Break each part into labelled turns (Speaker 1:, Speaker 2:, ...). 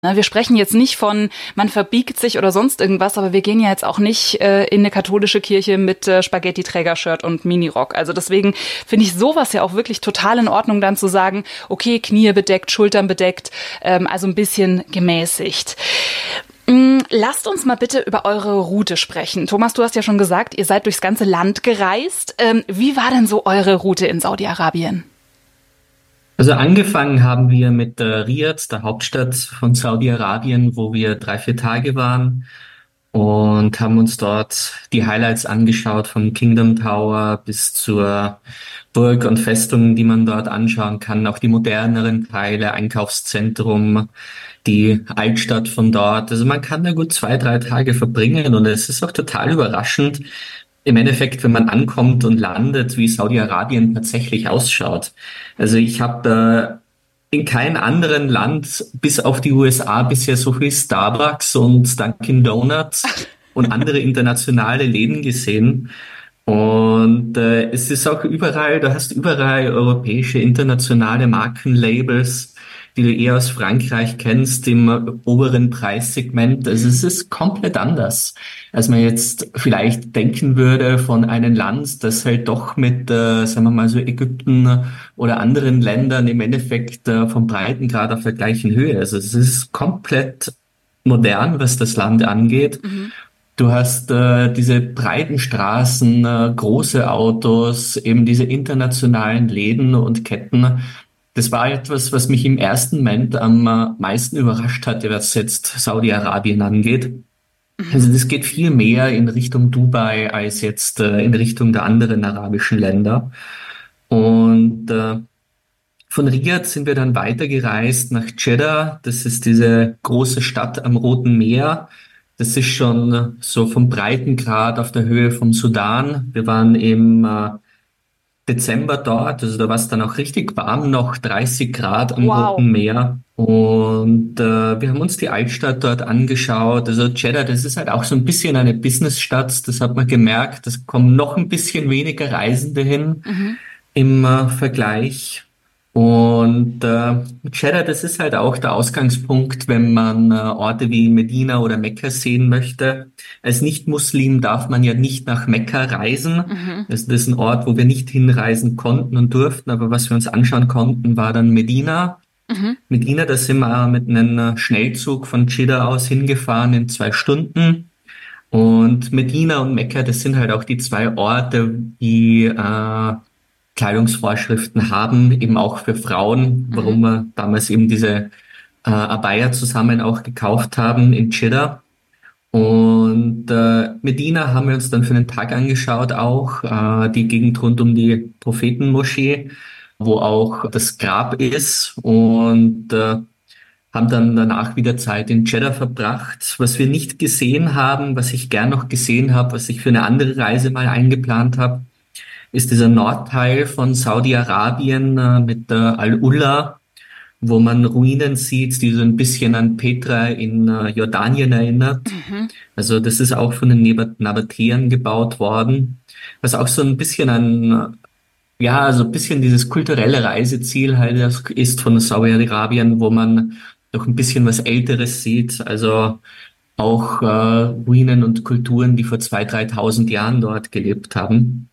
Speaker 1: Wir sprechen jetzt nicht von, man verbiegt sich oder sonst irgendwas, aber wir gehen ja jetzt auch nicht in eine katholische Kirche mit Spaghetti-Träger-Shirt und Minirock. Also deswegen finde ich sowas ja auch wirklich total in Ordnung, dann zu sagen, okay, Knie bedeckt, Schultern bedeckt, also ein bisschen gemäßigt. Lasst uns mal bitte über eure Route sprechen. Thomas, du hast ja schon gesagt, ihr seid durchs ganze Land gereist. Wie war denn so eure Route in Saudi-Arabien?
Speaker 2: Also angefangen haben wir mit Riyadh, der Hauptstadt von Saudi-Arabien, wo wir 3, 4 Tage waren und haben uns dort die Highlights angeschaut, vom Kingdom Tower bis zur Burg und Festung, die man dort anschauen kann, auch die moderneren Teile, Einkaufszentrum, die Altstadt von dort. Also man kann da gut 2, 3 Tage verbringen und es ist auch total überraschend, im Endeffekt, wenn man ankommt und landet, wie Saudi-Arabien tatsächlich ausschaut. Also ich habe in keinem anderen Land bis auf die USA bisher so viel Starbucks und Dunkin' Donuts und andere internationale Läden gesehen. Und es ist auch überall, du hast überall europäische, internationale Markenlabels, die du eher aus Frankreich kennst, im oberen Preissegment. Also es ist komplett anders, als man jetzt vielleicht denken würde von einem Land, das halt doch mit, sagen wir mal so Ägypten oder anderen Ländern im Endeffekt vom Breitengrad auf der gleichen Höhe. Also es ist komplett modern, was das Land angeht.
Speaker 1: Mhm.
Speaker 2: Du hast diese breiten Straßen, große Autos, eben diese internationalen Läden und Ketten. Das war etwas, was mich im ersten Moment am meisten überrascht hatte, was jetzt Saudi-Arabien angeht.
Speaker 1: Mhm.
Speaker 2: Also das geht viel mehr in Richtung Dubai als jetzt in Richtung der anderen arabischen Länder. Und von Riyadh sind wir dann weitergereist nach Jeddah. Das ist diese große Stadt am Roten Meer. Das ist schon so vom Breitengrad auf der Höhe vom Sudan. Wir waren im Dezember dort, also da war es dann auch richtig warm, noch 30 Grad am
Speaker 1: Wow.
Speaker 2: Roten Meer. Und wir haben uns die Altstadt dort angeschaut. Also Jeddah, das ist halt auch so ein bisschen eine Businessstadt. Das hat man gemerkt. Es kommen noch ein bisschen weniger Reisende hin
Speaker 1: Mhm.
Speaker 2: im Vergleich. Und Jeddah, das ist halt auch der Ausgangspunkt, wenn man Orte wie Medina oder Mekka sehen möchte. Als Nicht-Muslim darf man ja nicht nach Mekka reisen.
Speaker 1: Mhm.
Speaker 2: Also das ist ein Ort, wo wir nicht hinreisen konnten und durften, aber was wir uns anschauen konnten, war dann Medina.
Speaker 1: Mhm.
Speaker 2: Medina, da sind wir mit einem Schnellzug von Jeddah aus hingefahren in 2 Stunden. Und Medina und Mekka, das sind halt auch die zwei Orte, die Kleidungsvorschriften haben, eben auch für Frauen,
Speaker 1: Mhm.
Speaker 2: warum wir damals eben diese Abaya zusammen auch gekauft haben in Jeddah. Und Medina haben wir uns dann für einen Tag angeschaut, auch die Gegend rund um die Prophetenmoschee, wo auch das Grab ist und haben dann danach wieder Zeit in Jeddah verbracht. Was wir nicht gesehen haben, was ich gern noch gesehen habe, was ich für eine andere Reise mal eingeplant habe, ist dieser Nordteil von Saudi-Arabien mit der Al-Ula, wo man Ruinen sieht, die so ein bisschen an Petra in Jordanien erinnert.
Speaker 1: Mhm.
Speaker 2: Also das ist auch von den Nabatäern gebaut worden, was auch so ein bisschen ja, so ein bisschen dieses kulturelle Reiseziel halt ist von Saudi-Arabien, wo man doch ein bisschen was Älteres sieht, also auch Ruinen und Kulturen, die vor 2.000, 3.000 Jahren dort gelebt haben.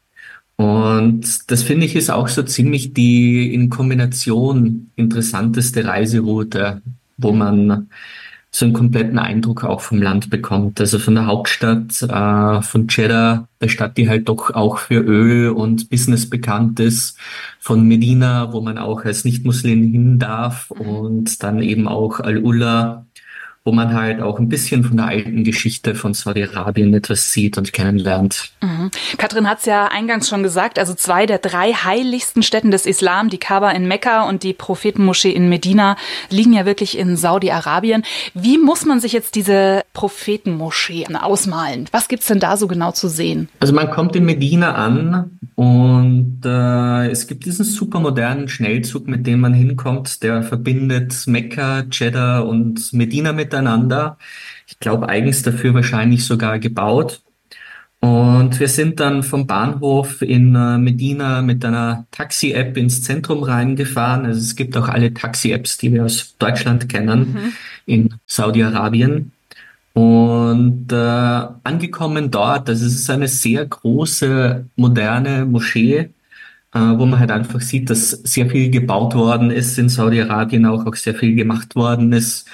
Speaker 2: Und das finde ich ist auch so ziemlich die in Kombination interessanteste Reiseroute, wo man so einen kompletten Eindruck auch vom Land bekommt. Also von der Hauptstadt, von Jeddah, der Stadt, die halt doch auch für Öl und Business bekannt ist, von Medina, wo man auch als Nicht-Muslim hin darf
Speaker 1: Mhm.
Speaker 2: und dann eben auch Al-Ula, wo man halt auch ein bisschen von der alten Geschichte von Saudi-Arabien etwas sieht und kennenlernt.
Speaker 1: Mhm. Katrin hat es ja eingangs schon gesagt, also zwei der drei heiligsten Städten des Islam, die Kaaba in Mekka und die Prophetenmoschee in Medina, liegen ja wirklich in Saudi-Arabien. Wie muss man sich jetzt diese Prophetenmoschee ausmalen? Was gibt's denn da so genau zu sehen?
Speaker 2: Also man kommt in Medina an und es gibt diesen super modernen Schnellzug, mit dem man hinkommt, der verbindet Mekka, Jeddah und Medina miteinander. Ich glaube eigens dafür wahrscheinlich sogar gebaut. Und wir sind dann vom Bahnhof in Medina mit einer Taxi-App ins Zentrum reingefahren. Also es gibt auch alle Taxi-Apps, die wir aus Deutschland kennen,
Speaker 1: Mhm.
Speaker 2: in Saudi-Arabien. Und angekommen dort, also es ist eine sehr große, moderne Moschee, wo man halt einfach sieht, dass sehr viel gebaut worden ist in Saudi-Arabien, auch sehr viel gemacht worden ist.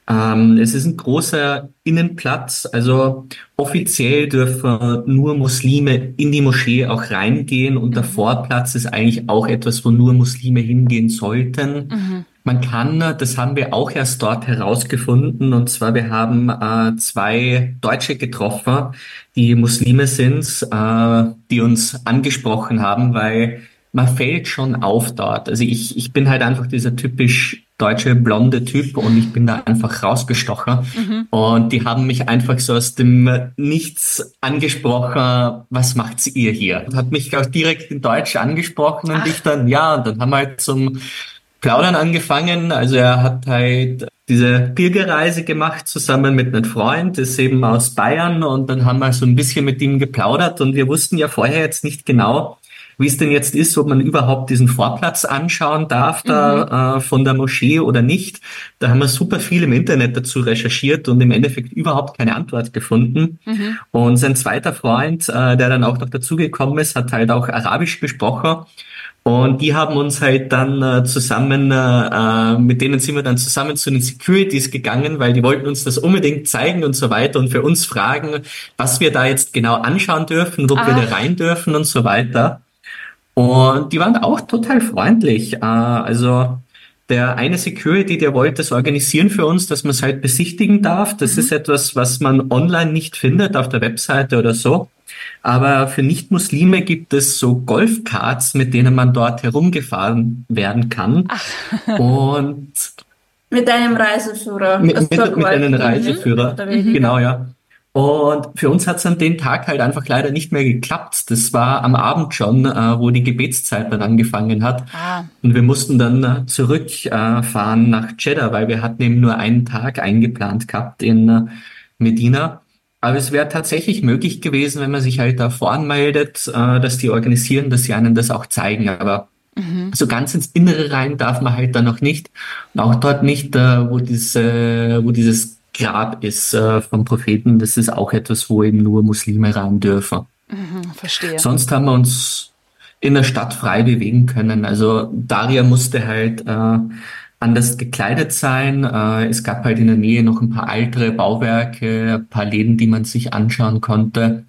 Speaker 2: Es ist ein großer Innenplatz, also offiziell dürfen nur Muslime in die Moschee auch reingehen und der
Speaker 1: Mhm.
Speaker 2: Vorplatz ist eigentlich auch etwas, wo nur Muslime hingehen sollten.
Speaker 1: Mhm.
Speaker 2: Man kann, das haben wir auch erst dort herausgefunden, und zwar wir haben zwei Deutsche getroffen, die Muslime sind, die uns angesprochen haben, weil man fällt schon auf dort. Also ich bin halt einfach dieser typisch deutsche blonde Typ und ich bin da einfach rausgestochen.
Speaker 1: Mhm.
Speaker 2: Und die haben mich einfach so aus dem Nichts angesprochen, was macht ihr hier? Hat mich auch direkt in Deutsch angesprochen und ich
Speaker 1: Ach,
Speaker 2: dann, ja, und dann haben wir halt zum Plaudern angefangen. Also er hat halt diese Pilgerreise gemacht zusammen mit einem Freund, ist eben aus Bayern, und dann haben wir so ein bisschen mit ihm geplaudert und wir wussten ja vorher jetzt nicht genau, wie es denn jetzt ist, ob man überhaupt diesen Vorplatz anschauen darf
Speaker 1: mhm.
Speaker 2: da von der Moschee oder nicht. Da haben wir super viel im Internet dazu recherchiert und im Endeffekt überhaupt keine Antwort gefunden.
Speaker 1: Mhm.
Speaker 2: Und sein zweiter Freund, der dann auch noch dazugekommen ist, hat halt auch Arabisch gesprochen. Und die haben uns halt dann zusammen, mit denen sind wir dann zusammen zu den Securities gegangen, weil die wollten uns das unbedingt zeigen und so weiter und für uns fragen, was wir da jetzt genau anschauen dürfen, ob wir da
Speaker 1: Ach,
Speaker 2: rein dürfen und so weiter. Und die waren auch total freundlich. Also der eine Security, der wollte es organisieren für uns, dass man es halt besichtigen darf. Das
Speaker 1: mhm.
Speaker 2: ist etwas, was man online nicht findet auf der Webseite oder so. Aber für Nicht-Muslime gibt es so Golfkarts, mit denen man dort herumgefahren werden kann.
Speaker 1: Ach,
Speaker 2: Und
Speaker 3: Mit einem Reiseführer.
Speaker 2: mit,
Speaker 3: Also so
Speaker 2: mit einem
Speaker 3: quasi
Speaker 1: mhm.
Speaker 2: Reiseführer.
Speaker 3: der
Speaker 1: Mhm.
Speaker 2: Genau,
Speaker 3: Wegiger.
Speaker 2: ja. Und für uns hat es an dem Tag halt einfach leider nicht mehr geklappt. Das war am Abend schon, wo die Gebetszeit dann angefangen hat.
Speaker 1: Ah,
Speaker 2: Und wir mussten dann zurückfahren nach Jeddah, weil wir hatten eben nur einen Tag eingeplant gehabt in Medina. Aber es wäre tatsächlich möglich gewesen, wenn man sich halt da voranmeldet, dass die organisieren, dass sie einen das auch zeigen. Aber
Speaker 1: mhm.
Speaker 2: so ganz ins Innere rein darf man halt da noch nicht. Und auch dort nicht, wo dieses Grab ist vom Propheten. Das ist auch etwas, wo eben nur Muslime rein dürfen.
Speaker 1: Mhm. Verstehe.
Speaker 2: Sonst haben wir uns in der Stadt frei bewegen können. Also Daria musste halt anders gekleidet sein. Es gab halt in der Nähe noch ein paar ältere Bauwerke, ein paar Läden, die man sich anschauen konnte.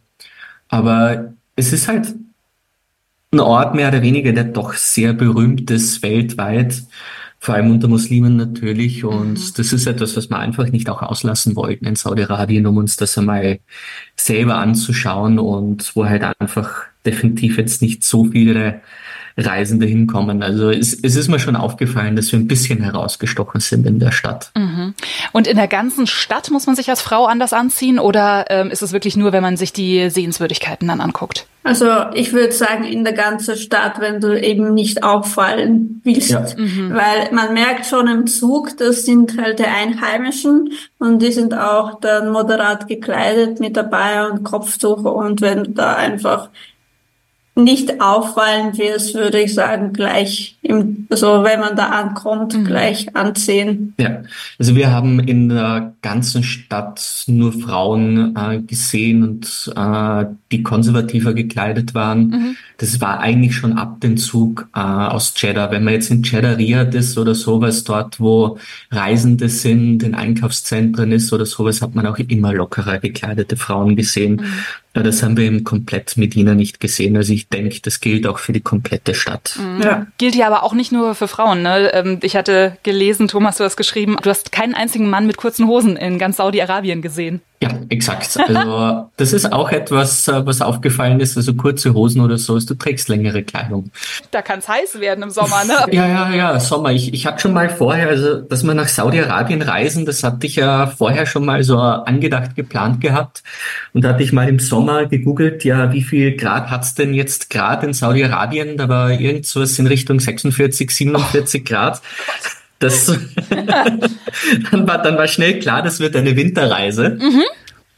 Speaker 2: Aber es ist halt ein Ort mehr oder weniger, der doch sehr berühmt ist weltweit, vor allem unter Muslimen natürlich.
Speaker 1: Mhm.
Speaker 2: Und das ist etwas, was wir einfach nicht auch auslassen wollten in Saudi-Arabien, um uns das einmal selber anzuschauen und wo halt einfach definitiv jetzt nicht so viele Reisende hinkommen. Also es ist mir schon aufgefallen, dass wir ein bisschen herausgestochen sind in der Stadt.
Speaker 1: Mhm. Und in der ganzen Stadt muss man sich als Frau anders anziehen oder ist es wirklich nur, wenn man sich die Sehenswürdigkeiten dann anguckt?
Speaker 3: Also ich würde sagen, in der ganzen Stadt, wenn du eben nicht auffallen willst.
Speaker 2: Ja,
Speaker 1: Mhm.
Speaker 3: Weil man merkt schon im Zug, das sind halt die Einheimischen und die sind auch dann moderat gekleidet mit dabei und Kopftuch. Und wenn du da einfach nicht auffallen wirst, würde ich sagen, also wenn man da ankommt,
Speaker 1: Mhm.
Speaker 3: gleich anziehen.
Speaker 2: ja. Also wir haben in der ganzen Stadt nur Frauen gesehen und die konservativer gekleidet waren.
Speaker 1: Mhm.
Speaker 2: Das war eigentlich schon ab dem Zug aus Jeddah. Wenn man jetzt in Jeddah Riyadh ist oder sowas, dort wo Reisende sind, in Einkaufszentren ist oder sowas, hat man auch immer lockerer gekleidete Frauen gesehen.
Speaker 1: Mhm.
Speaker 2: Ja, das haben wir im komplett Medina nicht gesehen. Also ich denke, das gilt auch für die komplette Stadt.
Speaker 1: Mhm.
Speaker 3: Ja.
Speaker 1: Gilt ja aber auch nicht nur für Frauen. Ne? Ich hatte gelesen, Thomas, du hast geschrieben, du hast keinen einzigen Mann mit kurzen Hosen in ganz Saudi-Arabien gesehen.
Speaker 2: Ja, exakt. Also das ist auch etwas, was aufgefallen ist. Also kurze Hosen oder so, du trägst längere Kleidung.
Speaker 1: Da kann es heiß werden im Sommer, ne?
Speaker 2: Ja, Sommer. Ich hatte schon mal vorher, also dass wir nach Saudi-Arabien reisen, das hatte ich ja vorher schon mal so angedacht, geplant gehabt. Und da hatte ich mal im Sommer gegoogelt, ja, wie viel Grad hat's denn jetzt Grad in Saudi-Arabien? Da war irgend sowas in Richtung 46, 47 Grad. Das dann war schnell klar, das wird eine Winterreise.
Speaker 1: Mhm.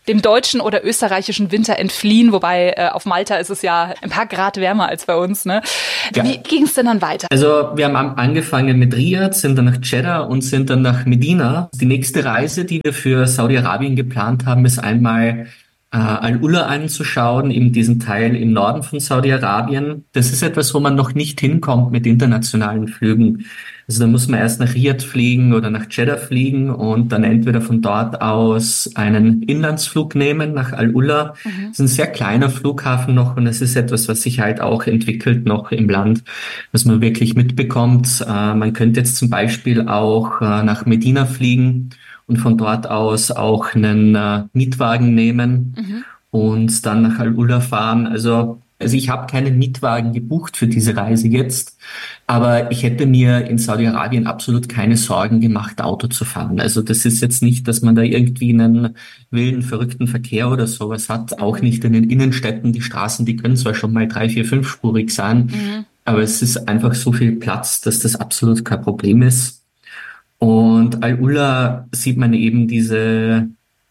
Speaker 1: dem deutschen oder österreichischen Winter entfliehen, wobei auf Malta ist es ja ein paar Grad wärmer als bei uns. Ne? Ja. Wie ging es denn dann weiter?
Speaker 2: Also wir haben angefangen mit Riyadh, sind dann nach Jeddah und sind dann nach Medina. Die nächste Reise, die wir für Saudi-Arabien geplant haben, ist einmal Al-Ula anzuschauen, eben diesen Teil im Norden von Saudi-Arabien. Das ist etwas, wo man noch nicht hinkommt mit internationalen Flügen. Also da muss man erst nach Riyadh fliegen oder nach Jeddah fliegen und dann entweder von dort aus einen Inlandsflug nehmen nach Al-Ula. Das ist ein sehr kleiner Flughafen noch und es ist etwas, was sich halt auch entwickelt noch im Land, was man wirklich mitbekommt. Man könnte jetzt zum Beispiel auch nach Medina fliegen und von dort aus auch einen Mietwagen nehmen und dann nach Al-Ula fahren. Also ich habe keinen Mietwagen gebucht für diese Reise jetzt, aber ich hätte mir in Saudi-Arabien absolut keine Sorgen gemacht, Auto zu fahren. Also das ist jetzt nicht, dass man da irgendwie einen wilden, verrückten Verkehr oder sowas hat. Auch nicht in den Innenstädten. Die Straßen, die können zwar schon mal 3-, 4-, 5-spurig sein, aber es ist einfach so viel Platz, dass das absolut kein Problem ist. Und Al-Ula sieht man eben diese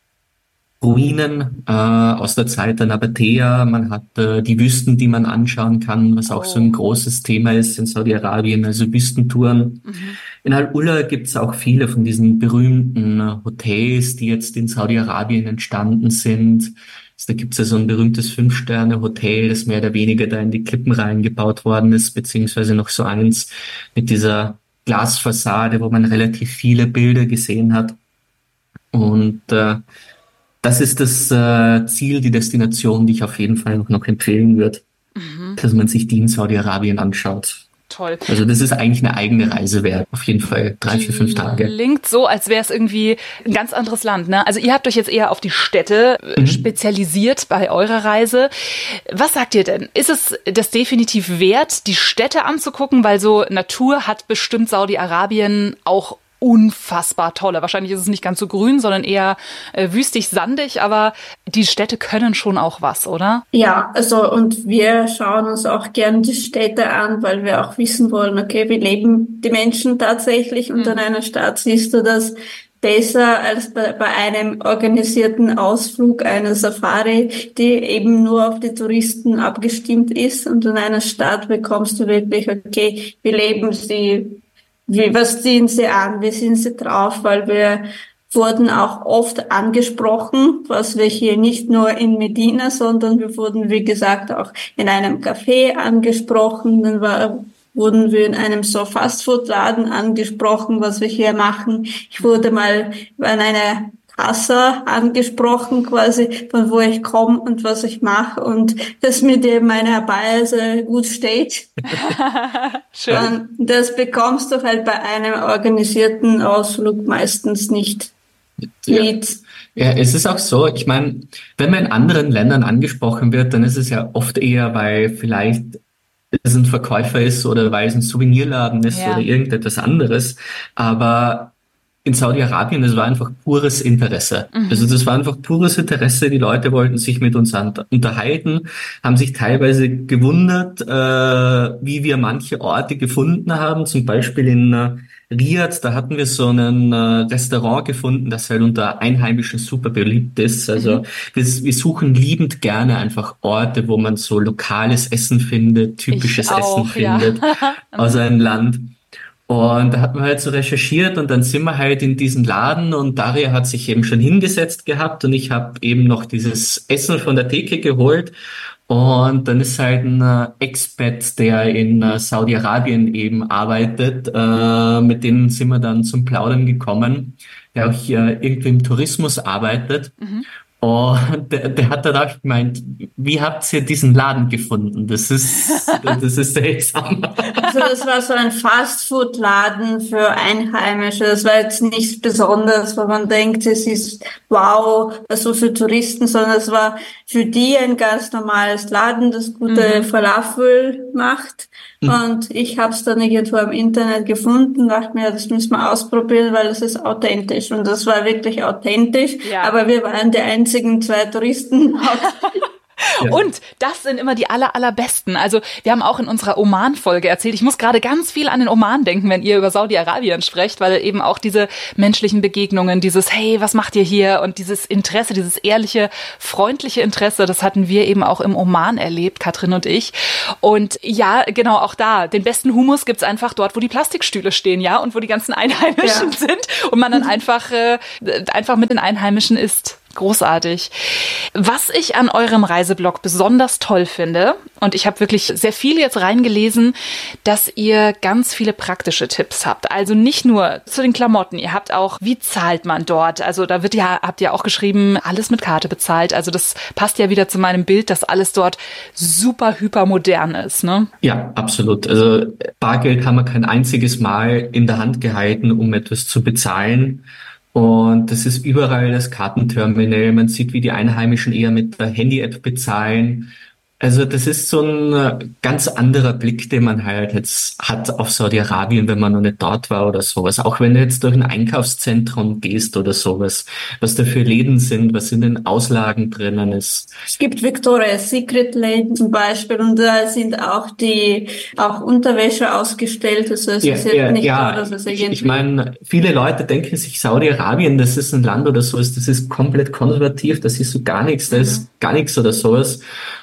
Speaker 2: Ruinen aus der Zeit der Nabatäer. Man hat die Wüsten, die man anschauen kann, was auch so ein großes Thema ist in Saudi-Arabien, also Wüstentouren. In Al-Ula gibt es auch viele von diesen berühmten Hotels, die jetzt in Saudi-Arabien entstanden sind. Also da gibt es ja so ein berühmtes 5-Sterne-Hotel, das mehr oder weniger da in die Klippen reingebaut worden ist, beziehungsweise noch so eins mit dieser Glasfassade, wo man relativ viele Bilder gesehen hat. Und das ist das Ziel, die Destination, die ich auf jeden Fall noch empfehlen würde, dass man sich die in Saudi-Arabien anschaut.
Speaker 1: Toll.
Speaker 2: Also das ist eigentlich eine eigene Reise wert, auf jeden Fall 3, 4, 5 Tage.
Speaker 1: Klingt so, als wäre es irgendwie ein ganz anderes Land, ne? Also ihr habt euch jetzt eher auf die Städte spezialisiert bei eurer Reise. Was sagt ihr denn? Ist es das definitiv wert, die Städte anzugucken? Weil so Natur hat bestimmt Saudi-Arabien auch unfassbar tolle. Wahrscheinlich ist es nicht ganz so grün, sondern eher wüstig, sandig, aber die Städte können schon auch was, oder?
Speaker 3: Ja, also und wir schauen uns auch gern die Städte an, weil wir auch wissen wollen, okay, wie leben die Menschen tatsächlich und in einer Stadt siehst du das besser als bei einem organisierten Ausflug, einer Safari, die eben nur auf die Touristen abgestimmt ist und in einer Stadt bekommst du wirklich, okay, wie leben sie, was ziehen sie an, wie sind sie drauf, weil wir wurden auch oft angesprochen, was wir hier nicht nur in Medina, sondern wir wurden, wie gesagt, auch in einem Café angesprochen, dann wurden wir in einem so Fastfood-Laden angesprochen, was wir hier machen. Ich wurde mal an einer Kasse angesprochen, quasi, von wo ich komme und was ich mache und dass mir meine Abaya gut steht.
Speaker 1: Schön.
Speaker 3: Und das bekommst du halt bei einem organisierten Ausflug meistens nicht mit.
Speaker 2: Ja, es ist auch so, ich meine, wenn man in anderen Ländern angesprochen wird, dann ist es ja oft eher, weil vielleicht es ein Verkäufer ist oder weil es ein Souvenirladen ist oder irgendetwas anderes. Aber in Saudi-Arabien, das war einfach pures Interesse. Also das war einfach pures Interesse. Die Leute wollten sich mit uns unterhalten, haben sich teilweise gewundert, wie wir manche Orte gefunden haben. Zum Beispiel in Riyadh, da hatten wir so ein Restaurant gefunden, das halt unter Einheimischen super beliebt ist. Also wir suchen liebend gerne einfach Orte, wo man so lokales Essen findet, typisches Essen findet aus einem Land. Und da hat man halt so recherchiert und dann sind wir halt in diesen Laden und Daria hat sich eben schon hingesetzt gehabt und ich habe eben noch dieses Essen von der Theke geholt und dann ist halt ein Expat, der in Saudi-Arabien eben arbeitet, mit dem sind wir dann zum Plaudern gekommen, der auch hier irgendwie im Tourismus arbeitet. Und der hat dann auch gemeint, wie habt ihr diesen Laden gefunden? Das ist seltsam.
Speaker 3: Also das war so ein Fastfood-Laden für Einheimische. Das war jetzt nichts Besonderes, wo man denkt, es ist wow, also für Touristen, sondern es war für die ein ganz normales Laden, das gute Falafel macht. Und ich habe es dann irgendwo im Internet gefunden, dachte mir, das müssen wir ausprobieren, weil es ist authentisch. Und das war wirklich authentisch. Ja. Aber wir waren die einzigen 2 Touristen.
Speaker 2: Ja.
Speaker 1: Und das sind immer die allerbesten. Also wir haben auch in unserer Oman-Folge erzählt, ich muss gerade ganz viel an den Oman denken, wenn ihr über Saudi-Arabien sprecht, weil eben auch diese menschlichen Begegnungen, dieses hey, was macht ihr hier? Und dieses Interesse, dieses ehrliche, freundliche Interesse, das hatten wir eben auch im Oman erlebt, Katrin und ich. Und ja, genau, auch da, den besten Hummus gibt's einfach dort, wo die Plastikstühle stehen, ja, und wo die ganzen Einheimischen sind und man dann einfach mit den Einheimischen isst. Großartig. Was ich an eurem Reiseblog besonders toll finde, und ich habe wirklich sehr viel jetzt reingelesen, dass ihr ganz viele praktische Tipps habt. Also nicht nur zu den Klamotten, ihr habt auch, wie zahlt man dort? Also da habt ihr auch geschrieben, alles mit Karte bezahlt. Also das passt ja wieder zu meinem Bild, dass alles dort super hypermodern ist, ne?
Speaker 2: Ja, absolut. Also Bargeld haben wir kein einziges Mal in der Hand gehalten, um etwas zu bezahlen. Und das ist überall das Kartenterminal. Man sieht, wie die Einheimischen eher mit der Handy-App bezahlen. Also das ist so ein ganz anderer Blick, den man halt jetzt hat auf Saudi-Arabien, wenn man noch nicht dort war oder sowas. Auch wenn du jetzt durch ein Einkaufszentrum gehst oder sowas, was da für Läden sind, was in den Auslagen drinnen ist.
Speaker 3: Es gibt Victoria's Secret Läden zum Beispiel und da sind auch Unterwäsche ausgestellt. Also es ist jetzt nicht so, dass es irgendwie...
Speaker 2: Ich meine, viele Leute denken sich, Saudi-Arabien, das ist ein Land oder sowas, das ist komplett konservativ, das ist so gar nichts, das ist gar nichts oder sowas.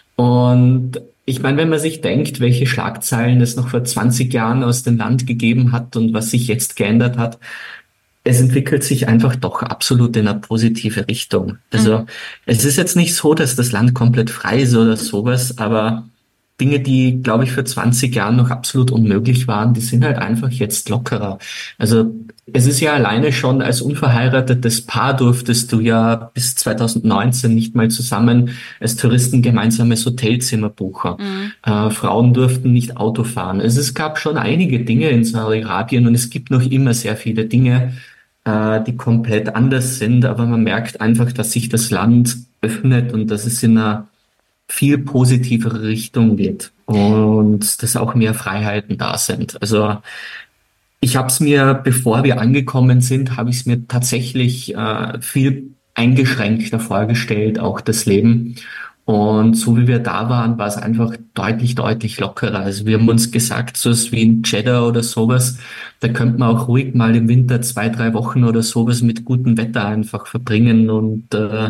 Speaker 2: Und ich meine, wenn man sich denkt, welche Schlagzeilen es noch vor 20 Jahren aus dem Land gegeben hat und was sich jetzt geändert hat, es entwickelt sich einfach doch absolut in eine positive Richtung. Also es ist jetzt nicht so, dass das Land komplett frei ist oder sowas, aber Dinge, die, glaube ich, vor 20 Jahren noch absolut unmöglich waren, die sind halt einfach jetzt lockerer. Also es ist ja alleine schon als unverheiratetes Paar durftest du ja bis 2019 nicht mal zusammen als Touristen gemeinsames Hotelzimmer buchen. Frauen durften nicht Auto fahren. Also es gab schon einige Dinge in Saudi-Arabien und es gibt noch immer sehr viele Dinge, die komplett anders sind. Aber man merkt einfach, dass sich das Land öffnet und dass es in einer viel positivere Richtung geht und dass auch mehr Freiheiten da sind. Also ich habe es mir, bevor wir angekommen sind, habe ich es mir tatsächlich viel eingeschränkter vorgestellt, auch das Leben. Und so wie wir da waren, war es einfach deutlich, deutlich lockerer. Also wir haben uns gesagt, so was wie in Jeddah oder sowas, da könnte man auch ruhig mal im Winter 2-3 Wochen oder sowas mit gutem Wetter einfach verbringen und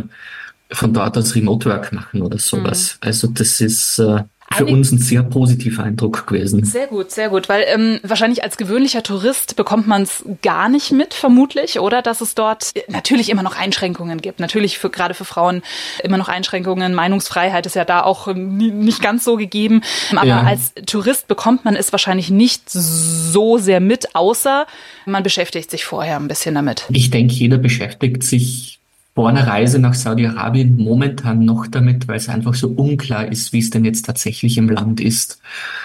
Speaker 2: von dort aus Remote Work machen oder sowas. Also das ist für uns ein sehr positiver Eindruck gewesen.
Speaker 1: Sehr gut, weil wahrscheinlich als gewöhnlicher Tourist bekommt man es gar nicht mit, vermutlich, oder? Dass es dort natürlich immer noch Einschränkungen gibt. Natürlich gerade für Frauen immer noch Einschränkungen. Meinungsfreiheit ist ja da auch nicht ganz so gegeben. Aber als Tourist bekommt man es wahrscheinlich nicht so sehr mit, außer man beschäftigt sich vorher ein bisschen damit.
Speaker 2: Ich denke, jeder beschäftigt sich vor einer Reise nach Saudi-Arabien momentan noch damit, weil es einfach so unklar ist, wie es denn jetzt tatsächlich im Land ist.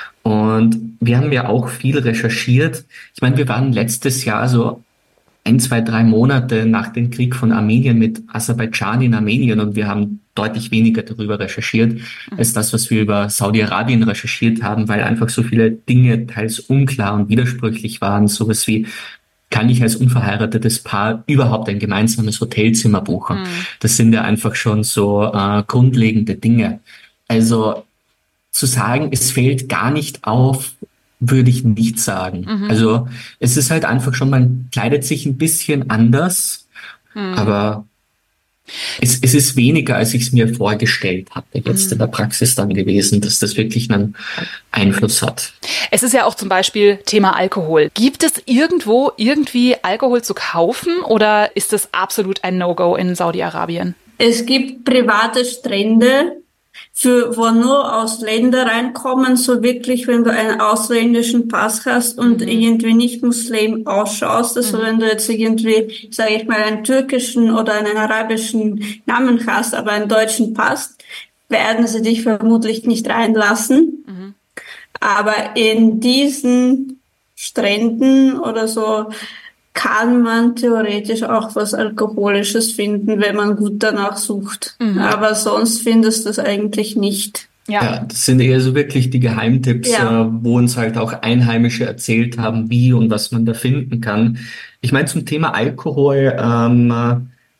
Speaker 2: Und wir haben ja auch viel recherchiert. Ich meine, wir waren letztes Jahr so 1, 2, 3 Monate nach dem Krieg von Armenien mit Aserbaidschan in Armenien und wir haben deutlich weniger darüber recherchiert, als das, was wir über Saudi-Arabien recherchiert haben, weil einfach so viele Dinge teils unklar und widersprüchlich waren. Sowas wie, kann ich als unverheiratetes Paar überhaupt ein gemeinsames Hotelzimmer buchen? Das sind ja einfach schon so grundlegende Dinge. Also zu sagen, es fällt gar nicht auf, würde ich nicht sagen. Also es ist halt einfach schon, man kleidet sich ein bisschen anders, aber es ist weniger, als ich es mir vorgestellt hatte, jetzt in der Praxis dann gewesen, dass das wirklich einen Einfluss hat.
Speaker 1: Es ist ja auch zum Beispiel Thema Alkohol. Gibt es irgendwo irgendwie Alkohol zu kaufen oder ist das absolut ein No-Go in Saudi-Arabien?
Speaker 3: Es gibt private Strände, wo nur Ausländer reinkommen, so wirklich, wenn du einen ausländischen Pass hast und irgendwie nicht Muslim ausschaust, also wenn du jetzt irgendwie, sage ich mal, einen türkischen oder einen arabischen Namen hast, aber einen deutschen Pass, werden sie dich vermutlich nicht reinlassen. Aber in diesen Stränden oder so kann man theoretisch auch was Alkoholisches finden, wenn man gut danach sucht. Aber sonst findest du es eigentlich nicht.
Speaker 2: Ja, das sind eher so wirklich die Geheimtipps, wo uns halt auch Einheimische erzählt haben, wie und was man da finden kann. Ich meine, zum Thema Alkohol,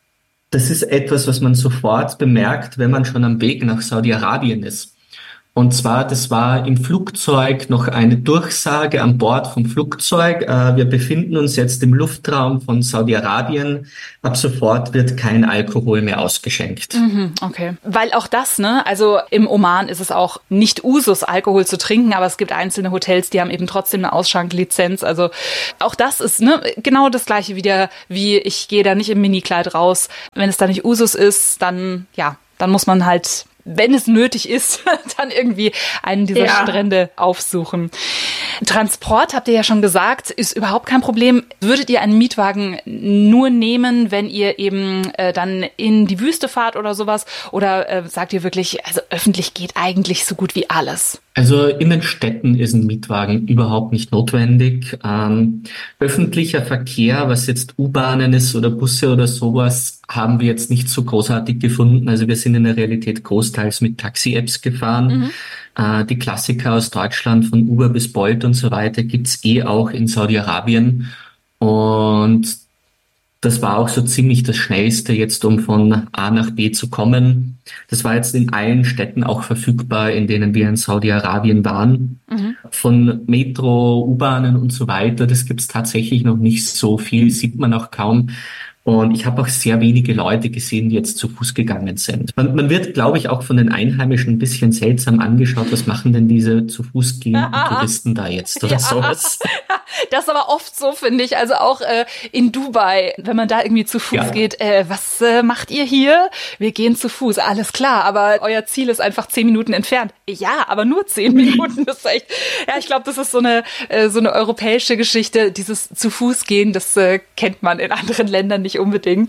Speaker 2: Das ist etwas, was man sofort bemerkt, wenn man schon am Weg nach Saudi-Arabien ist. Und zwar, das war im Flugzeug noch eine Durchsage an Bord vom Flugzeug. Wir befinden uns jetzt im Luftraum von Saudi-Arabien. Ab sofort wird kein Alkohol mehr ausgeschenkt.
Speaker 1: Okay. Weil auch das, ne, also im Oman ist es auch nicht Usus, Alkohol zu trinken, aber es gibt einzelne Hotels, die haben eben trotzdem eine Ausschanklizenz. Also auch das ist, ne, genau das Gleiche wieder, wie ich gehe da nicht im Minikleid raus. Wenn es da nicht Usus ist, dann muss man halt, wenn es nötig ist, dann irgendwie einen dieser Strände aufsuchen. Transport, habt ihr ja schon gesagt, ist überhaupt kein Problem. Würdet ihr einen Mietwagen nur nehmen, wenn ihr eben dann in die Wüste fahrt oder sowas? Oder sagt ihr wirklich, also öffentlich geht eigentlich so gut wie alles?
Speaker 2: Also in den Städten ist ein Mietwagen überhaupt nicht notwendig. Öffentlicher Verkehr, was jetzt U-Bahnen ist oder Busse oder sowas, haben wir jetzt nicht so großartig gefunden. Also wir sind in der Realität großteils mit Taxi-Apps gefahren. Die Klassiker aus Deutschland von Uber bis Bolt und so weiter gibt's auch in Saudi-Arabien. Und das war auch so ziemlich das Schnellste jetzt, um von A nach B zu kommen. Das war jetzt in allen Städten auch verfügbar, in denen wir in Saudi-Arabien waren. Von Metro, U-Bahnen und so weiter, das gibt's tatsächlich noch nicht so viel, sieht man auch kaum. Und ich habe auch sehr wenige Leute gesehen, die jetzt zu Fuß gegangen sind. Man wird, glaube ich, auch von den Einheimischen ein bisschen seltsam angeschaut. Was machen denn diese zu Fuß gehenden Touristen da jetzt oder sowas?
Speaker 1: Das ist aber oft so, finde ich. Also auch in Dubai, wenn man da irgendwie zu Fuß geht. Was macht ihr hier? Wir gehen zu Fuß. Alles klar, aber euer Ziel ist einfach 10 Minuten entfernt. Ja, aber nur 10 Minuten. Das ist echt, ja, ich glaube, das ist so eine europäische Geschichte. Dieses zu Fuß gehen, das kennt man in anderen Ländern nicht unbedingt.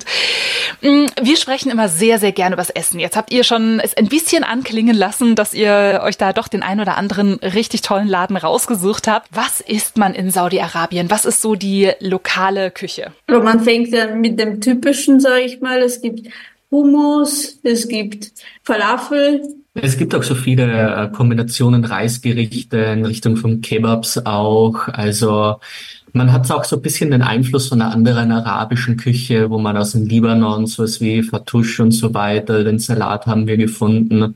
Speaker 1: Wir sprechen immer sehr, sehr gerne über das Essen. Jetzt habt ihr schon es ein bisschen anklingen lassen, dass ihr euch da doch den ein oder anderen richtig tollen Laden rausgesucht habt. Was isst man in Saudi-Arabien? Was ist so die lokale Küche?
Speaker 3: Also man fängt ja mit dem Typischen, sage ich mal. Es gibt Hummus, es gibt Falafel.
Speaker 2: Es gibt auch so viele Kombinationen, Reisgerichte in Richtung von Kebabs auch. Also man hat auch so ein bisschen den Einfluss von einer anderen arabischen Küche, wo man aus dem Libanon sowas wie Fattoush und so weiter, den Salat haben wir gefunden.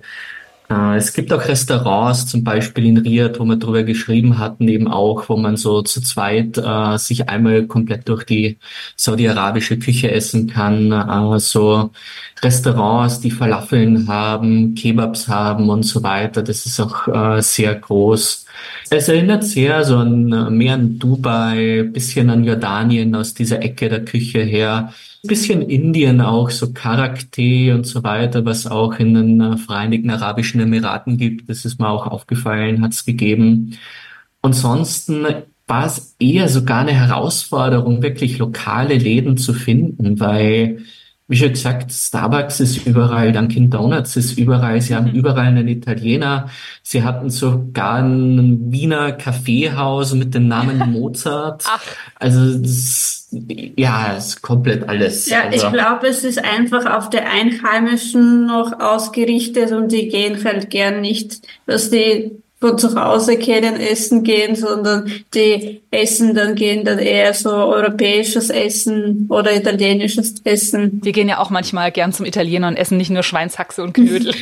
Speaker 2: Es gibt auch Restaurants, zum Beispiel in Riyadh, wo wir drüber geschrieben hatten, eben auch, wo man so zu zweit sich einmal komplett durch die saudi-arabische Küche essen kann. So Restaurants, die Falafeln haben, Kebabs haben und so weiter. Das ist auch sehr groß. Es erinnert sehr so mehr an Dubai, bisschen an Jordanien aus dieser Ecke der Küche her. Bisschen Indien auch, so Karak-Tee und so weiter, was auch in den Vereinigten Arabischen Emiraten gibt. Das ist mir auch aufgefallen, hat es gegeben. Ansonsten war es eher sogar eine Herausforderung, wirklich lokale Läden zu finden, weil, wie schon gesagt, Starbucks ist überall, Dunkin' Donuts ist überall, sie haben überall einen Italiener, sie hatten sogar ein Wiener Kaffeehaus mit dem Namen Mozart. Also das, ja, ist komplett alles.
Speaker 3: Ja,
Speaker 2: also,
Speaker 3: ich glaube, es ist einfach auf die Einheimischen noch ausgerichtet und die gehen halt gern nicht, dass die von zu Hause kennen, essen gehen, sondern die essen dann, gehen dann eher so europäisches Essen oder italienisches Essen.
Speaker 1: Wir gehen ja auch manchmal gern zum Italiener und essen nicht nur Schweinshaxe und Knödel.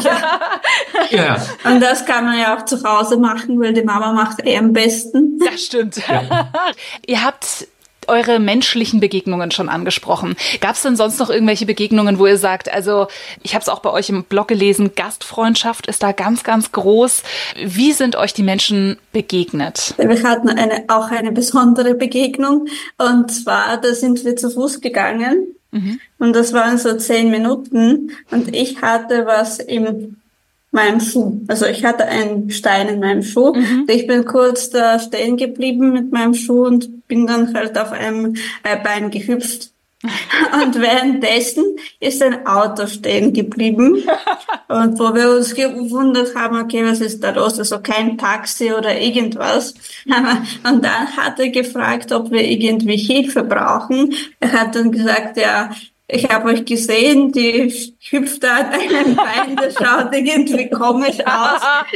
Speaker 2: ja.
Speaker 3: Und das kann man ja auch zu Hause machen, weil die Mama macht am besten.
Speaker 1: Das stimmt. Ja. Ihr habt eure menschlichen Begegnungen schon angesprochen. Gab es denn sonst noch irgendwelche Begegnungen, wo ihr sagt, also ich habe es auch bei euch im Blog gelesen, Gastfreundschaft ist da ganz, ganz groß. Wie sind euch die Menschen begegnet?
Speaker 3: Wir hatten auch eine besondere Begegnung und zwar, da sind wir zu Fuß gegangen und das waren so 10 Minuten und ich hatte was in meinem Schuh. Also ich hatte einen Stein in meinem Schuh. Ich bin kurz da stehen geblieben mit meinem Schuh und bin dann halt auf einem Bein gehüpft. Und währenddessen ist ein Auto stehen geblieben. Und wo wir uns gewundert haben, okay, was ist da los? Also kein Taxi oder irgendwas. Und dann hat er gefragt, ob wir irgendwie Hilfe brauchen. Er hat dann gesagt, ja, ich habe euch gesehen, die hüpft da an einem Bein, das schaut irgendwie komisch aus.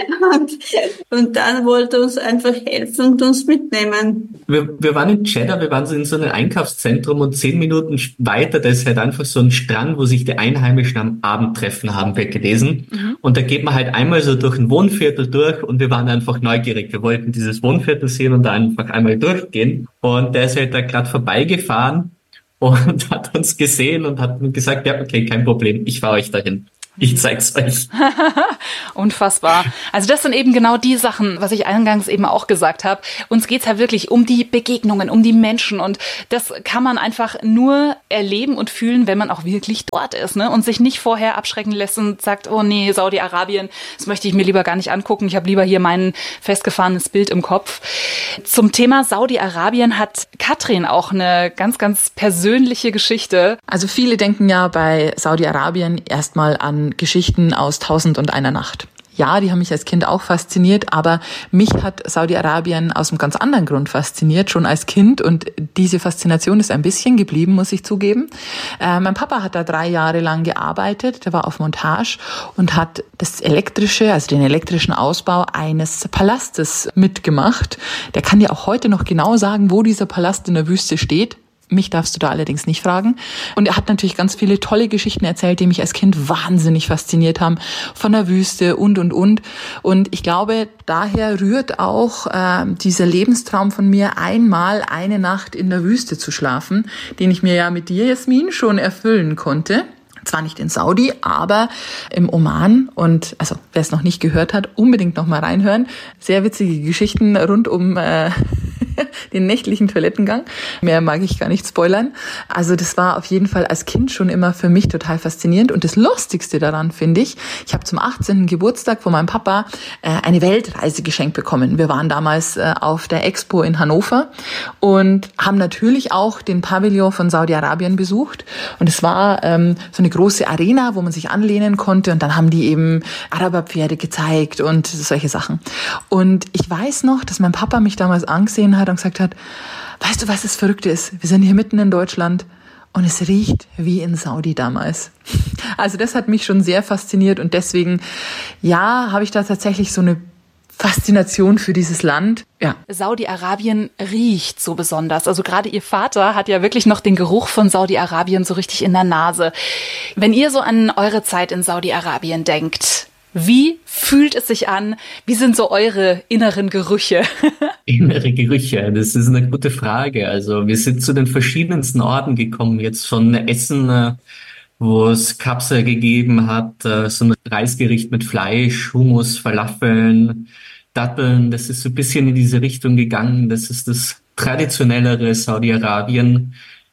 Speaker 3: Und dann wollte uns einfach helfen und uns mitnehmen.
Speaker 2: Wir waren in Jeddah, wir waren so in so einem Einkaufszentrum und 10 Minuten weiter, da ist halt einfach so ein Strand, wo sich die Einheimischen am Abend treffen, haben wir gelesen. Und da geht man halt einmal so durch ein Wohnviertel durch und wir waren einfach neugierig. Wir wollten dieses Wohnviertel sehen und da einfach einmal durchgehen. Und der ist halt da gerade vorbeigefahren und hat uns gesehen und hat gesagt, ja, okay, kein Problem, ich fahre euch dahin. Ich zeig's euch.
Speaker 1: Unfassbar. Also das sind eben genau die Sachen, was ich eingangs eben auch gesagt habe. Uns geht's ja wirklich um die Begegnungen, um die Menschen. Und das kann man einfach nur erleben und fühlen, wenn man auch wirklich dort ist, ne? Und sich nicht vorher abschrecken lässt und sagt, oh nee, Saudi-Arabien, das möchte ich mir lieber gar nicht angucken. Ich habe lieber hier mein festgefahrenes Bild im Kopf. Zum Thema Saudi-Arabien hat Katrin auch eine ganz, ganz persönliche Geschichte.
Speaker 4: Also viele denken ja bei Saudi-Arabien erstmal an Geschichten aus 1001 Nacht. Ja, die haben mich als Kind auch fasziniert, aber mich hat Saudi-Arabien aus einem ganz anderen Grund fasziniert, schon als Kind. Und diese Faszination ist ein bisschen geblieben, muss ich zugeben. Mein Papa hat da 3 Jahre lang gearbeitet, der war auf Montage und hat den elektrischen Ausbau eines Palastes mitgemacht. Der kann dir auch heute noch genau sagen, wo dieser Palast in der Wüste steht. Mich darfst du da allerdings nicht fragen. Und er hat natürlich ganz viele tolle Geschichten erzählt, die mich als Kind wahnsinnig fasziniert haben. Von der Wüste und. Und ich glaube, daher rührt auch dieser Lebenstraum von mir, einmal eine Nacht in der Wüste zu schlafen, den ich mir ja mit dir, Jasmin, schon erfüllen konnte. Zwar nicht in Saudi, aber im Oman. Und also wer es noch nicht gehört hat, unbedingt noch mal reinhören. Sehr witzige Geschichten rund um den nächtlichen Toilettengang. Mehr mag ich gar nicht spoilern. Also das war auf jeden Fall als Kind schon immer für mich total faszinierend. Und das Lustigste daran finde ich habe zum 18. Geburtstag von meinem Papa eine Weltreise geschenkt bekommen. Wir waren damals auf der Expo in Hannover und haben natürlich auch den Pavillon von Saudi-Arabien besucht. Und es war so eine große Arena, wo man sich anlehnen konnte. Und dann haben die eben Araberpferde gezeigt und solche Sachen. Und ich weiß noch, dass mein Papa mich damals angesehen hat und gesagt hat, weißt du, was das Verrückte ist? Wir sind hier mitten in Deutschland und es riecht wie in Saudi damals. Also das hat mich schon sehr fasziniert und deswegen, ja, habe ich da tatsächlich so eine Faszination für dieses Land. Ja.
Speaker 1: Saudi-Arabien riecht so besonders. Also gerade Ihr Vater hat ja wirklich noch den Geruch von Saudi-Arabien so richtig in der Nase. Wenn ihr so an eure Zeit in Saudi-Arabien denkt, wie fühlt es sich an? Wie sind so eure inneren Gerüche?
Speaker 2: Innere Gerüche, das ist eine gute Frage. Also wir sind zu den verschiedensten Orten gekommen, jetzt von Essen, wo es Kabsa gegeben hat, so ein Reisgericht mit Fleisch, Hummus, Falafeln, Datteln. Das ist so ein bisschen in diese Richtung gegangen. Das ist das traditionellere Saudi-Arabien.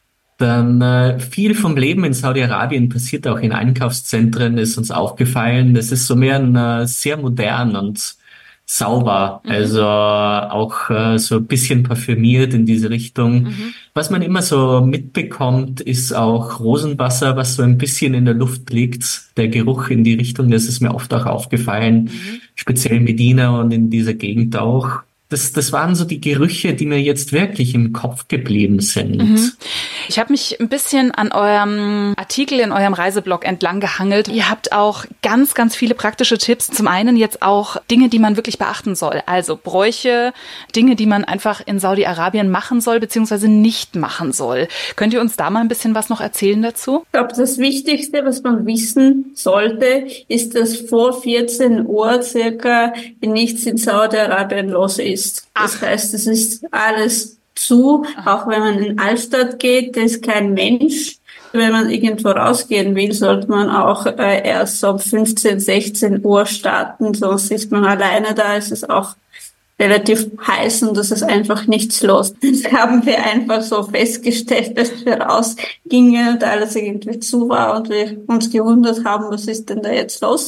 Speaker 2: Dann viel vom Leben in Saudi-Arabien passiert auch in Einkaufszentren, ist uns aufgefallen. Das ist so mehr sehr modern und sauber, also auch so ein bisschen parfümiert in diese Richtung. Was man immer so mitbekommt, ist auch Rosenwasser, was so ein bisschen in der Luft liegt. Der Geruch in die Richtung, das ist mir oft auch aufgefallen, speziell in Medina und in dieser Gegend auch. Das waren so die Gerüche, die mir jetzt wirklich im Kopf geblieben sind.
Speaker 1: Ich habe mich ein bisschen an eurem Artikel in eurem Reiseblog entlang gehangelt. Ihr habt auch ganz, ganz viele praktische Tipps. Zum einen jetzt auch Dinge, die man wirklich beachten soll. Also Bräuche, Dinge, die man einfach in Saudi-Arabien machen soll, beziehungsweise nicht machen soll. Könnt ihr uns da mal ein bisschen was noch erzählen dazu?
Speaker 3: Ich glaube, das Wichtigste, was man wissen sollte, ist, dass vor 14 Uhr circa nichts in Saudi-Arabien los ist. Das heißt, es ist alles zu, auch wenn man in Altstadt geht, da ist kein Mensch. Wenn man irgendwo rausgehen will, sollte man auch erst um 15, 16 Uhr starten, sonst ist man alleine da, es ist auch relativ heiß und es ist einfach nichts los. Das haben wir einfach so festgestellt, dass wir rausgingen und alles irgendwie zu war und wir uns gewundert haben, was ist denn da jetzt los?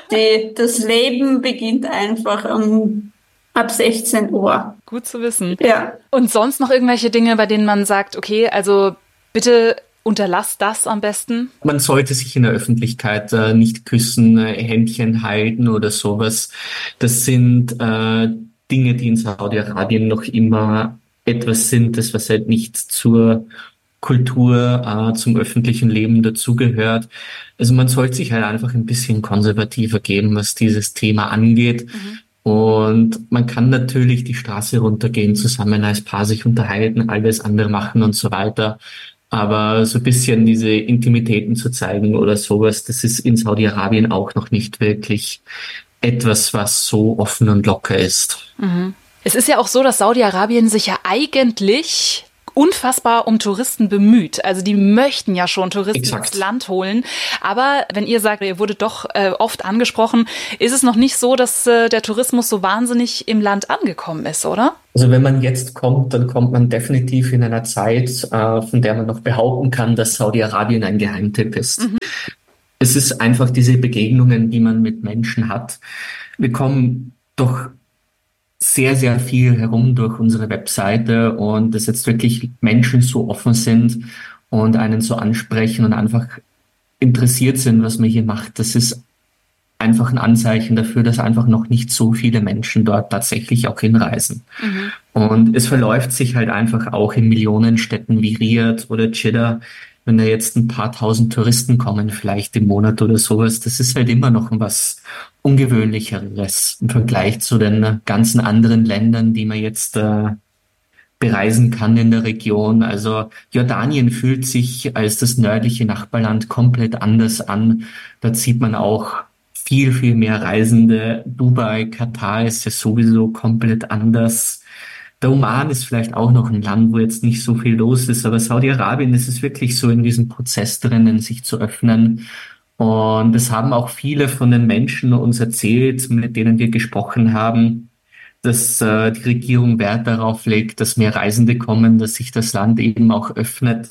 Speaker 3: Das Leben beginnt einfach ab 16 Uhr.
Speaker 1: Gut zu wissen.
Speaker 3: Ja.
Speaker 1: Und sonst noch irgendwelche Dinge, bei denen man sagt, okay, also bitte unterlasst das am besten?
Speaker 2: Man sollte sich in der Öffentlichkeit nicht küssen, Händchen halten oder sowas. Das sind Dinge, die in Saudi-Arabien noch immer etwas sind, das was halt nicht zur Kultur, zum öffentlichen Leben dazugehört. Also man sollte sich halt einfach ein bisschen konservativer geben, was dieses Thema angeht. Und man kann natürlich die Straße runtergehen, zusammen als Paar sich unterhalten, alles andere machen und so weiter. Aber so ein bisschen diese Intimitäten zu zeigen oder sowas, das ist in Saudi-Arabien auch noch nicht wirklich etwas, was so offen und locker ist.
Speaker 1: Es ist ja auch so, dass Saudi-Arabien sich ja eigentlich unfassbar um Touristen bemüht. Also die möchten ja schon Touristen ins Land holen. Aber wenn ihr sagt, ihr wurdet doch oft angesprochen, ist es noch nicht so, dass der Tourismus so wahnsinnig im Land angekommen ist, oder?
Speaker 2: Also wenn man jetzt kommt, dann kommt man definitiv in einer Zeit, von der man noch behaupten kann, dass Saudi-Arabien ein Geheimtipp ist. Es ist einfach diese Begegnungen, die man mit Menschen hat. Wir kommen doch sehr, sehr viel herum durch unsere Webseite und dass jetzt wirklich Menschen so offen sind und einen so ansprechen und einfach interessiert sind, was man hier macht. Das ist einfach ein Anzeichen dafür, dass einfach noch nicht so viele Menschen dort tatsächlich auch hinreisen. Und es verläuft sich halt einfach auch in Millionenstädten wie Riyadh oder Jeddah, wenn da jetzt ein paar tausend Touristen kommen, vielleicht im Monat oder sowas, das ist halt immer noch was Ungewöhnlicheres im Vergleich zu den ganzen anderen Ländern, die man jetzt bereisen kann in der Region. Also Jordanien fühlt sich als das nördliche Nachbarland komplett anders an. Da sieht man auch viel, viel mehr Reisende. Dubai, Katar ist ja sowieso komplett anders. Der Oman ist vielleicht auch noch ein Land, wo jetzt nicht so viel los ist, aber Saudi-Arabien ist es wirklich so in diesem Prozess drinnen, sich zu öffnen. Und das haben auch viele von den Menschen uns erzählt, mit denen wir gesprochen haben, dass die Regierung Wert darauf legt, dass mehr Reisende kommen, dass sich das Land eben auch öffnet.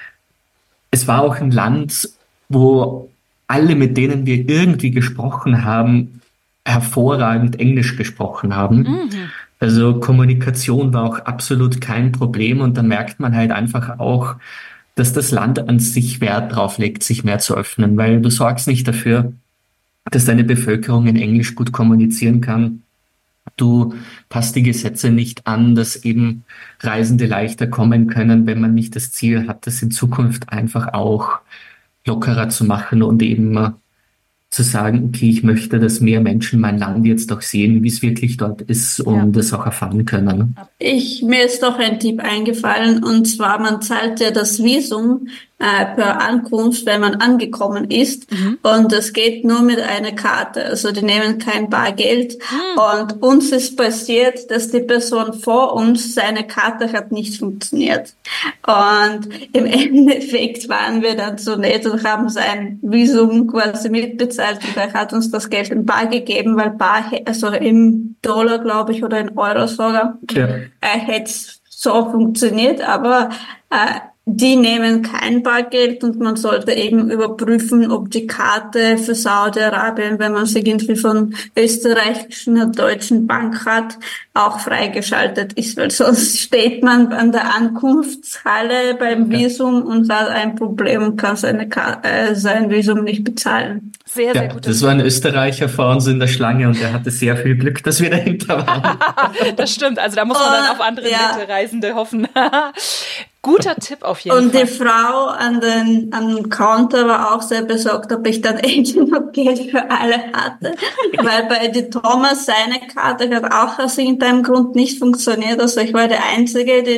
Speaker 2: Es war auch ein Land, wo alle, mit denen wir irgendwie gesprochen haben, hervorragend Englisch gesprochen haben. Also Kommunikation war auch absolut kein Problem und da merkt man halt einfach auch, dass das Land an sich Wert drauf legt, sich mehr zu öffnen, weil du sorgst nicht dafür, dass deine Bevölkerung in Englisch gut kommunizieren kann. Du passt die Gesetze nicht an, dass eben Reisende leichter kommen können, wenn man nicht das Ziel hat, das in Zukunft einfach auch lockerer zu machen und eben zu sagen, okay, ich möchte, dass mehr Menschen mein Land jetzt auch sehen, wie es wirklich dort ist und das auch erfahren können.
Speaker 3: Mir ist doch ein Tipp eingefallen, und zwar, man zahlt ja das Visum per Ankunft, wenn man angekommen ist, und das geht nur mit einer Karte, also die nehmen kein Bargeld. Und uns ist passiert, dass die Person vor uns, seine Karte hat nicht funktioniert. Und im Endeffekt waren wir dann so nett und haben sein Visum quasi mitbezahlt und er hat uns das Geld in Bar gegeben, weil Bar, also im Dollar, glaube ich, oder in Euro sogar, hätte so funktioniert, aber die nehmen kein Bargeld und man sollte eben überprüfen, ob die Karte für Saudi-Arabien, wenn man sie irgendwie von österreichischen oder deutschen Bank hat, auch freigeschaltet ist, weil sonst steht man an der Ankunftshalle beim Visum und hat ein Problem und kann sein Visum nicht bezahlen.
Speaker 1: Sehr, sehr gut.
Speaker 2: Das war ein Österreicher vor uns in der Schlange und er hatte sehr viel Glück, dass wir dahinter waren.
Speaker 1: Das stimmt, also da muss man dann auf andere nette Reisende hoffen. Guter Tipp auf jeden Fall.
Speaker 3: Und die Frau am Counter war auch sehr besorgt, ob ich dann endlich noch Geld für alle hatte. Weil bei die Thomas, seine Karte hat auch aus irgendeinem Grund nicht funktioniert. Also ich war die Einzige, die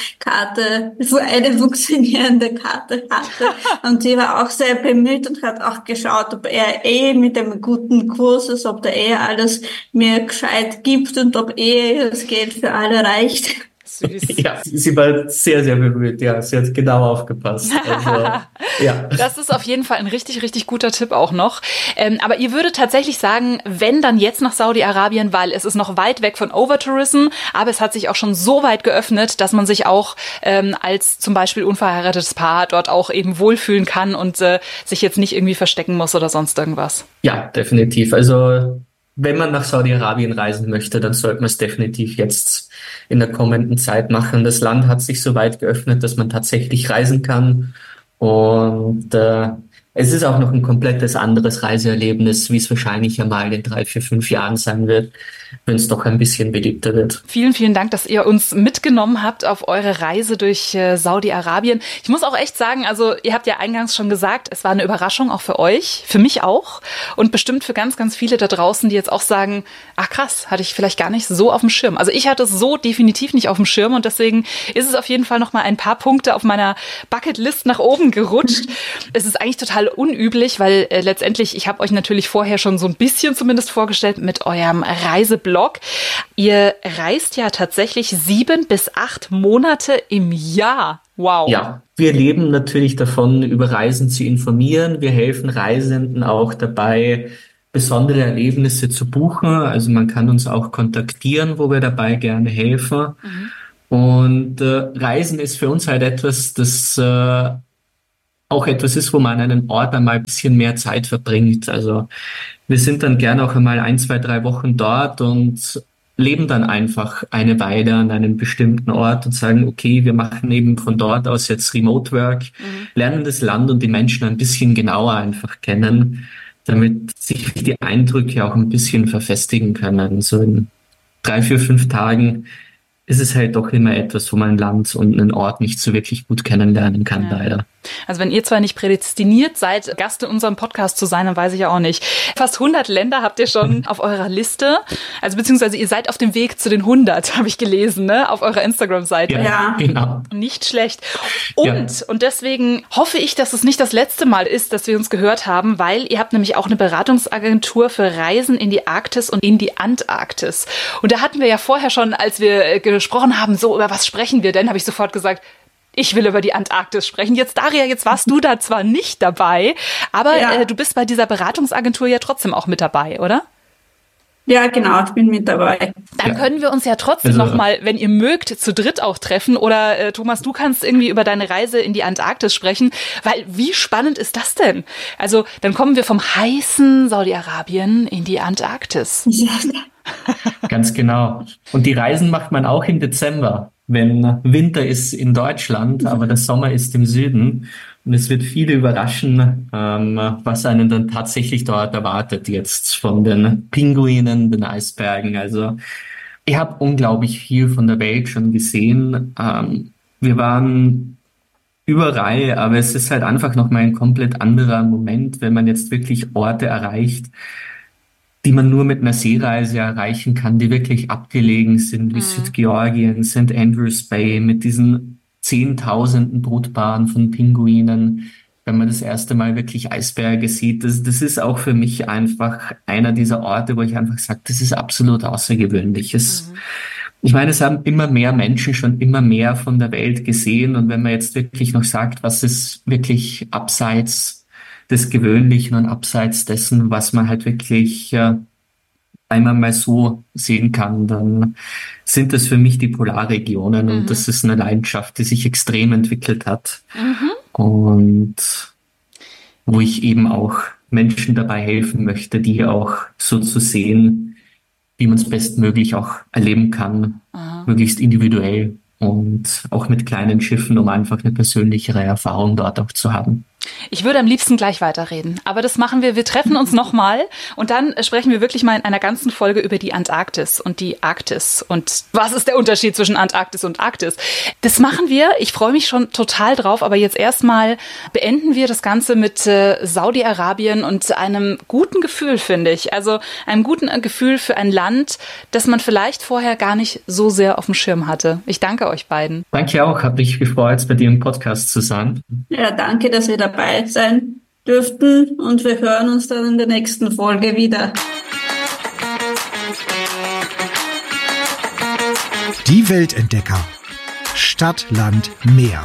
Speaker 3: eine funktionierende Karte hatte. Und sie war auch sehr bemüht und hat auch geschaut, ob er mit einem guten Kurs ist, ob der alles mir gescheit gibt und ob das Geld für alle reicht.
Speaker 1: Süß.
Speaker 2: Ja, sie war sehr, sehr bemüht. Ja, sie hat genau aufgepasst. Also, ja.
Speaker 1: Das ist auf jeden Fall ein richtig, richtig guter Tipp auch noch. Aber ihr würdet tatsächlich sagen, wenn dann jetzt nach Saudi-Arabien, weil es ist noch weit weg von Overtourism, aber es hat sich auch schon so weit geöffnet, dass man sich auch als zum Beispiel unverheiratetes Paar dort auch eben wohlfühlen kann und sich jetzt nicht irgendwie verstecken muss oder sonst irgendwas.
Speaker 2: Ja, definitiv. Also wenn man nach Saudi-Arabien reisen möchte, dann sollte man es definitiv jetzt in der kommenden Zeit machen. Das Land hat sich so weit geöffnet, dass man tatsächlich reisen kann. Und es ist auch noch ein komplettes anderes Reiseerlebnis, wie es wahrscheinlich einmal in 3, 4, 5 Jahren sein wird, wenn es doch ein bisschen beliebter wird.
Speaker 1: Vielen, vielen Dank, dass ihr uns mitgenommen habt auf eure Reise durch Saudi-Arabien. Ich muss auch echt sagen, also ihr habt ja eingangs schon gesagt, es war eine Überraschung auch für euch, für mich auch und bestimmt für ganz, ganz viele da draußen, die jetzt auch sagen, ach krass, hatte ich vielleicht gar nicht so auf dem Schirm. Also ich hatte es so definitiv nicht auf dem Schirm und deswegen ist es auf jeden Fall noch mal ein paar Punkte auf meiner Bucketlist nach oben gerutscht. Es ist eigentlich total unüblich, weil letztendlich, ich habe euch natürlich vorher schon so ein bisschen zumindest vorgestellt mit eurem Reiseblog. Ihr reist ja tatsächlich 7 bis 8 Monate im Jahr. Wow.
Speaker 2: Ja, wir leben natürlich davon, über Reisen zu informieren. Wir helfen Reisenden auch dabei, besondere Erlebnisse zu buchen. Also man kann uns auch kontaktieren, wo wir dabei gerne helfen. Und Reisen ist für uns halt etwas, das auch etwas ist, wo man an einem Ort einmal ein bisschen mehr Zeit verbringt. Also wir sind dann gerne auch einmal 1, 2, 3 Wochen dort und leben dann einfach eine Weile an einem bestimmten Ort und sagen, okay, wir machen eben von dort aus jetzt Remote Work, lernen das Land und die Menschen ein bisschen genauer einfach kennen, damit sich die Eindrücke auch ein bisschen verfestigen können. So in 3, 4, 5 Tagen ist es halt doch immer etwas, wo man ein Land und einen Ort nicht so wirklich gut kennenlernen kann, leider.
Speaker 1: Also wenn ihr zwar nicht prädestiniert seid, Gast in unserem Podcast zu sein, dann weiß ich ja auch nicht. Fast 100 Länder habt ihr schon auf eurer Liste. Also beziehungsweise ihr seid auf dem Weg zu den 100, habe ich gelesen, ne? Auf eurer Instagram-Seite.
Speaker 3: Ja,
Speaker 2: genau.
Speaker 1: Nicht schlecht. Und deswegen hoffe ich, dass es nicht das letzte Mal ist, dass wir uns gehört haben, weil ihr habt nämlich auch eine Beratungsagentur für Reisen in die Arktis und in die Antarktis. Und da hatten wir ja vorher schon, als wir gesprochen haben, so über was sprechen wir denn, habe ich sofort gesagt, ich will über die Antarktis sprechen. Jetzt, Daria, jetzt warst du da zwar nicht dabei, aber du bist bei dieser Beratungsagentur ja trotzdem auch mit dabei, oder?
Speaker 3: Ja, genau, ich bin mit dabei.
Speaker 1: Dann können wir uns ja trotzdem nochmal, wenn ihr mögt, zu dritt auch treffen. Oder Thomas, du kannst irgendwie über deine Reise in die Antarktis sprechen, weil wie spannend ist das denn? Also dann kommen wir vom heißen Saudi-Arabien in die Antarktis.
Speaker 2: Ganz genau. Und die Reisen macht man auch im Dezember, wenn Winter ist in Deutschland, aber der Sommer ist im Süden. Und es wird viele überraschen, was einen dann tatsächlich dort erwartet jetzt von den Pinguinen, den Eisbergen. Also ich habe unglaublich viel von der Welt schon gesehen. Wir waren überall, aber es ist halt einfach nochmal ein komplett anderer Moment, wenn man jetzt wirklich Orte erreicht, die man nur mit einer Seereise erreichen kann, die wirklich abgelegen sind, wie Südgeorgien, St. Andrews Bay, mit diesen Zehntausenden Brutpaaren von Pinguinen, wenn man das erste Mal wirklich Eisberge sieht. Das ist auch für mich einfach einer dieser Orte, wo ich einfach sage, das ist absolut außergewöhnlich. Ich meine, es haben immer mehr Menschen schon immer mehr von der Welt gesehen und wenn man jetzt wirklich noch sagt, was ist wirklich abseits des Gewöhnlichen und abseits dessen, was man halt wirklich einmal mal so sehen kann, dann sind das für mich die Polarregionen und das ist eine Leidenschaft, die sich extrem entwickelt hat und wo ich eben auch Menschen dabei helfen möchte, die auch so zu sehen, wie man es bestmöglich auch erleben kann, möglichst individuell und auch mit kleinen Schiffen, um einfach eine persönlichere Erfahrung dort auch zu haben.
Speaker 1: Ich würde am liebsten gleich weiterreden, aber das machen wir. Wir treffen uns nochmal und dann sprechen wir wirklich mal in einer ganzen Folge über die Antarktis und die Arktis und was ist der Unterschied zwischen Antarktis und Arktis. Das machen wir. Ich freue mich schon total drauf, aber jetzt erstmal beenden wir das Ganze mit Saudi-Arabien und einem guten Gefühl, finde ich. Also einem guten Gefühl für ein Land, das man vielleicht vorher gar nicht so sehr auf dem Schirm hatte. Ich danke euch beiden.
Speaker 2: Danke auch. Habe mich gefreut, bei dir im Podcast zu sein.
Speaker 3: Ja, danke, dass wir dabei sein dürften und wir hören uns dann in der nächsten Folge wieder.
Speaker 5: Die Weltentdecker. Stadt, Land, Meer.